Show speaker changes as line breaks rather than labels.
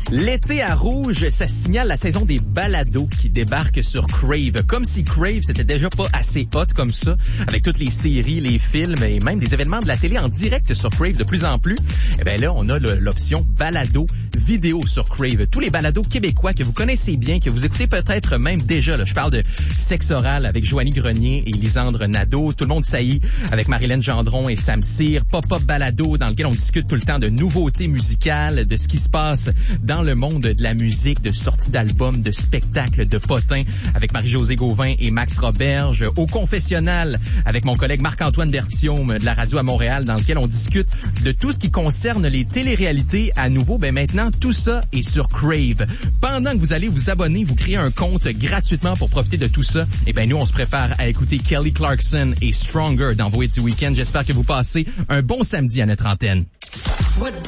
L'été à Rouge, ça signale la saison des balados qui débarquent sur Crave. Comme si Crave, c'était déjà pas assez hot comme ça, avec toutes les séries, les films et même des événements de la télé en direct sur Crave de plus en plus. Eh bien là, on a l'option balado vidéo sur Crave. Tous les balados québécois que vous connaissez bien, que vous écoutez peut-être même déjà. Là, je parle de Sexe oral avec Joanie Grenier et Lisandre Nadeau. Tout le monde saillit avec Marilyn Gendron et Sam Cyr. Pop-up balado dans lequel on discute tout le temps de nouveautés musicales, de ce qui se passe dans le monde de la musique, de sorties d'albums, de spectacles, de potins avec Marie-Josée Gauvin et Max Roberge. Au confessionnal avec mon collègue Marc-Antoine Berthiaume de la radio à Montréal dans lequel on discute de tout ce qui concerne les téléréalités. À nouveau, ben maintenant, tout ça est sur Crave. Pendant que vous allez vous abonner, vous créez un compte gratuitement pour profiter de tout ça, et ben nous, on se prépare à écouter Kelly Clarkson et Stronger dans vos hits du week-end. J'espère que vous passez un bon samedi à notre antenne.